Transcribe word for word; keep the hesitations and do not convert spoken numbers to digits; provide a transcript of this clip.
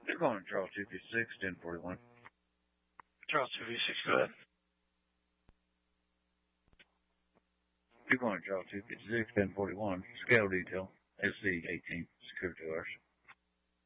Good morning, Charles two fifty-six, ten forty-one. Charles two fifty-six, go ahead. Good morning, Charles two fifty-six, ten forty-one. Scale detail, S C eighteen, security alert.